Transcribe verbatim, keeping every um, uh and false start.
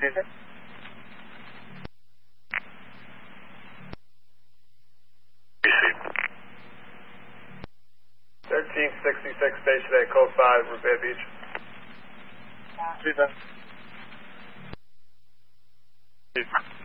Tuesday. thirteen sixty-six, station eight, code five, Revere Beach. Tuesday. Tuesday.